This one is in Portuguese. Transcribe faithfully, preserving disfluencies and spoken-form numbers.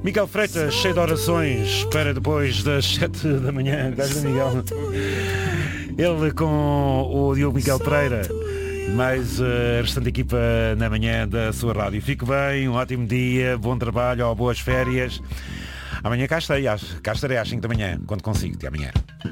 Miguel Freitas, cheio de orações para depois das sete da manhã. Gajo do Miguel. Ele com o Diogo Miguel Pereira, mais a restante equipa na manhã da sua rádio. Fique bem, um ótimo dia, bom trabalho ou boas férias. Amanhã cá estarei, cá estarei às cinco da manhã, quando consigo, até amanhã.